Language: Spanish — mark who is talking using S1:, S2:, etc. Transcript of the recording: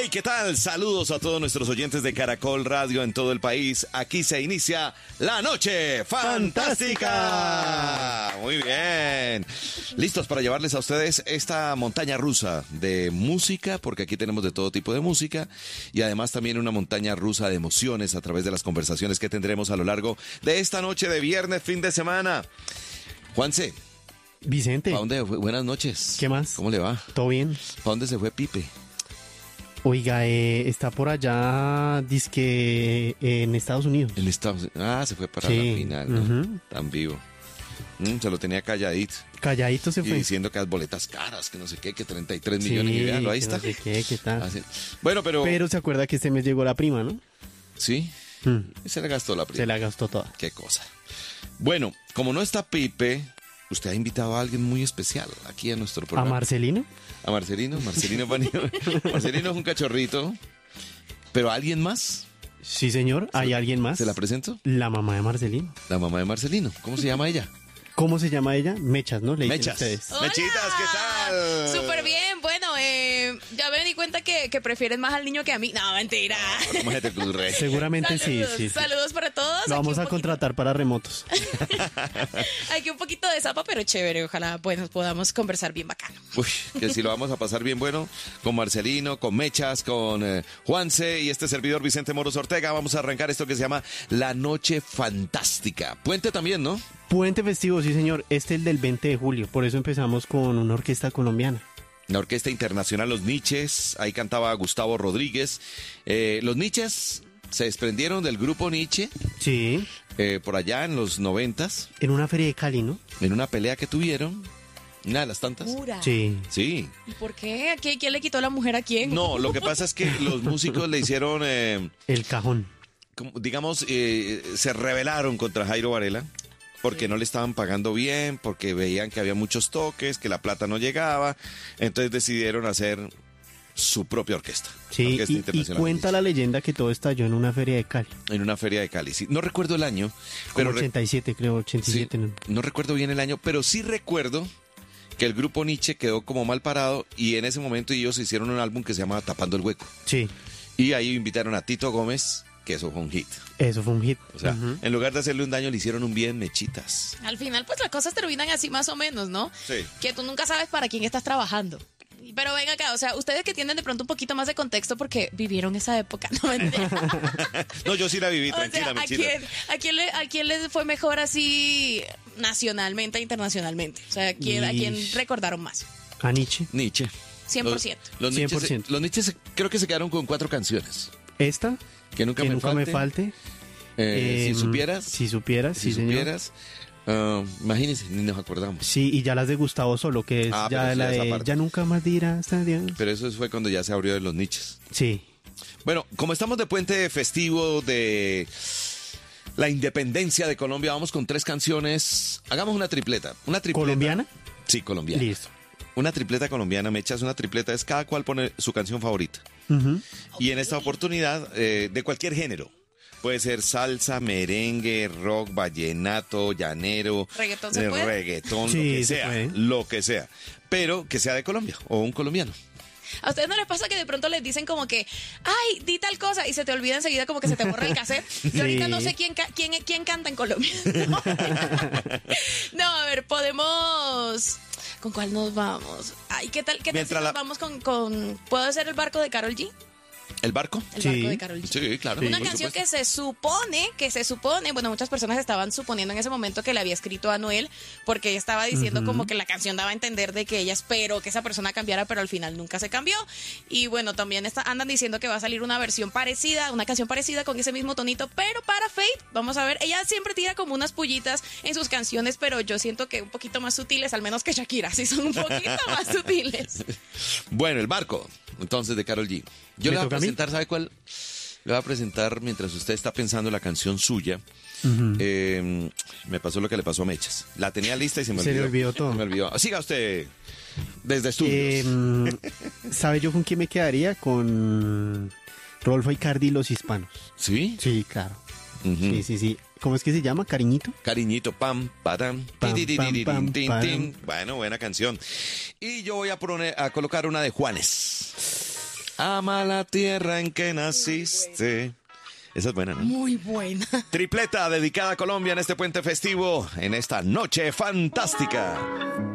S1: ¿qué tal? Saludos a todos nuestros oyentes de Caracol Radio en todo el país. Aquí se inicia La Noche Fantástica. Muy bien. Listos para llevarles a ustedes esta montaña rusa de música, porque aquí tenemos de todo tipo de música y además también una montaña rusa de emociones a través de las conversaciones que tendremos a lo largo de esta noche de viernes, fin de semana. Juanse.
S2: Vicente.
S1: ¿Para dónde fue? Buenas noches.
S2: ¿Qué más?
S1: ¿Cómo le va?
S2: ¿Todo bien?
S1: ¿Para dónde se fue Pipe?
S2: Oiga, está por allá, dizque en Estados Unidos.
S1: Se fue para la final, ¿no? Tan vivo. Se lo tenía calladito.
S2: Calladito se
S1: Y
S2: fue.
S1: diciendo que las boletas caras, que no sé qué, que 33 millones. Y véanlo, ahí está.
S2: No sé qué tal.
S1: Así. Bueno, pero...
S2: Pero se acuerda que este mes llegó la prima, ¿no?
S1: Sí. Se le gastó la prima.
S2: Se la gastó toda.
S1: Qué cosa. Bueno, como no está Pipe, usted ha invitado a alguien muy especial aquí a nuestro programa.
S2: ¿A Marcelino?
S1: A Marcelino. Marcelino es un cachorrito. ¿Pero alguien más?
S2: Sí, señor. ¿Hay alguien más?
S1: ¿Se la presento?
S2: La mamá de Marcelino.
S1: La mamá de Marcelino. ¿Cómo se llama ella?
S2: ¿Cómo se llama ella? Mechas, ¿no? Le dicen
S1: Mechas.
S2: ustedes.
S3: Hola.
S1: Mechitas, ¿qué tal?
S3: Súper bien, bueno, ya me di cuenta que prefieren más al niño que a mí. No, mentira.
S1: ¿Cómo se te ocurre?
S2: Seguramente sí.
S3: Saludos para todos.
S2: Lo vamos
S3: Aquí
S2: a contratar para remotos.
S3: Aquí un poquito de zapa, pero chévere. Ojalá pues podamos conversar bien bacano.
S1: Uy, que si lo vamos a pasar bien bueno, con Marcelino, con Mechas, con Juanse y este servidor Vicente Moros Ortega. Vamos a arrancar esto que se llama La Noche Fantástica. Puente también, ¿no?
S2: Puente festivo, sí, señor. Este es el del 20 de julio. Por eso empezamos con una orquesta colombiana.
S1: La Orquesta Internacional Los Niches, ahí cantaba Gustavo Rodríguez. Los Niches se desprendieron del grupo Nietzsche
S2: Sí.
S1: por allá en los 90s,
S2: En una feria de Cali, ¿no?
S1: en una pelea que tuvieron, una de las tantas.
S3: Pura.
S2: Sí.
S1: Sí.
S3: ¿Y por qué? ¿Quién le quitó la mujer a quién?
S1: No, lo que pasa es que los músicos le hicieron,
S2: El cajón.
S1: digamos, se rebelaron contra Jairo Varela. Porque no le estaban pagando bien, porque veían que había muchos toques, que la plata no llegaba. Entonces decidieron hacer su propia orquesta.
S2: Sí,
S1: Orquesta
S2: y
S1: Internacional
S2: cuenta la leyenda que todo estalló en una feria de Cali.
S1: en una feria de Cali. Sí, no recuerdo el año,
S2: Como
S1: pero
S2: 87, creo, 87.
S1: sí,
S2: ¿no?
S1: no recuerdo bien el año, pero sí recuerdo que el grupo Nietzsche quedó como mal parado y en ese momento ellos hicieron un álbum que se llama Tapando el Hueco.
S2: Sí,
S1: Y ahí invitaron a Tito Gómez, que eso fue un hit.
S2: eso fue un hit.
S1: O sea,
S2: Ujú.
S1: en lugar de hacerle un daño, le hicieron un bien, Mechitas.
S3: Al final, pues las cosas terminan así más o menos, ¿no?
S1: Sí.
S3: Que tú nunca sabes para quién estás trabajando. Pero ven acá, o sea, ustedes que tienen de pronto un poquito más de contexto porque vivieron esa época, ¿no? Mentira.
S1: No, yo sí la viví,
S3: O sea,
S1: tranquila,
S3: ¿a
S1: Mechita.
S3: quién le fue mejor así nacionalmente e internacionalmente? O sea, ¿a quién
S2: Ish.
S3: recordaron más?
S2: A Nietzsche.
S1: Nietzsche.
S3: 100%.
S1: Los Nietzsche,
S2: 100%.
S1: los Nietzsche creo que se quedaron con 4 canciones.
S2: Esta,
S1: Que nunca,
S2: que
S1: me,
S2: nunca
S1: falte.
S2: me falte.
S1: Si supieras.
S2: Si supieras,
S1: Si
S2: sí, señor.
S1: supieras. Imagínense, ni nos acordamos.
S2: Sí, y ya las de Gustavo Solo, que es
S1: Ah, pero
S2: ya
S1: sí,
S2: la
S1: esa
S2: de
S1: parte.
S2: Ya nunca más dirás adiós.
S1: Pero eso fue cuando ya se abrió de los Nietzsches.
S2: Sí.
S1: Bueno, como estamos de puente festivo de la independencia de Colombia, vamos con 3 canciones. Hagamos una tripleta. ¿Una tripleta?
S2: ¿Colombiana?
S1: Sí, colombiana.
S2: Listo.
S1: Una tripleta colombiana, me echas una tripleta, es cada cual pone su canción favorita.
S2: Ujú.
S1: Y en esta oportunidad, de cualquier género. Puede ser salsa, merengue, rock, vallenato, llanero,
S3: ¿Reggaetón se puede?
S1: reggaetón,
S2: Sí,
S1: lo que
S2: se
S1: sea,
S2: puede.
S1: lo que sea. Pero que sea de Colombia o un colombiano.
S3: ¿A ustedes no les pasa que de pronto les dicen como que, ay, di tal cosa y se te olvida enseguida como que se te borra el cassette? Yo ahorita no sé quién canta en Colombia. No, a ver, podemos... ¿Con cuál nos vamos? Ay, ¿qué tal si
S1: Mientras
S3: nos vamos con... ¿Puedo hacer el barco de Karol G?
S1: ¿El barco?
S3: El
S2: Sí.
S3: barco de Karol G.
S1: Sí, claro.
S3: Una
S1: por
S3: canción
S1: supuesto.
S3: que se supone, bueno, muchas personas estaban suponiendo en ese momento que le había escrito a Noel, porque ella estaba diciendo como que la canción daba a entender de que ella esperó que esa persona cambiara, pero al final nunca se cambió. Y bueno, también andan diciendo que va a salir una versión parecida, una canción parecida con ese mismo tonito, pero para Fate, vamos a ver, ella siempre tira como unas pullitas en sus canciones, pero yo siento que un poquito más sutiles, al menos que Shakira, sí son un poquito más sutiles.
S1: Bueno, el barco, entonces, de Karol G. Yo
S2: ¿Me
S1: le voy a
S2: toca a mí?
S1: presentar, ¿sabe cuál? Le voy a presentar, mientras usted está pensando la canción suya, me pasó lo que le pasó a Mechas. La tenía lista y se me
S2: Se
S1: olvidó.
S2: le olvidó todo.
S1: Se me olvidó. Siga usted desde estudios.
S2: ¿Sabe yo con quién me quedaría? Con Rodolfo Icardi y Los Hispanos.
S1: ¿Sí?
S2: Sí, claro.
S1: Ujú.
S2: Sí. ¿Cómo es que se llama? ¿Cariñito?
S1: Cariñito, pam, patam,
S2: Pam,
S1: tin, tin,
S2: pam,
S1: tin,
S2: pam,
S1: tin,
S2: pam.
S1: tin. Bueno, buena canción. Y yo voy a colocar una de Juanes. Ama la tierra en que naciste. Esa es buena, ¿no?
S3: Muy buena.
S1: Tripleta dedicada a Colombia en este puente festivo, en esta noche fantástica.